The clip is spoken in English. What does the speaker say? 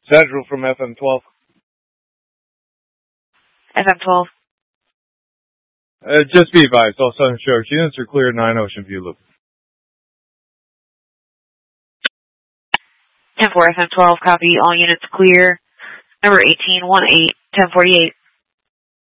Central from FM12. FM12. Just be advised, all Southern Strokes units are clear 9 Ocean View Loop. 10-4 FM12, copy. All units clear. Number 1818, 1048.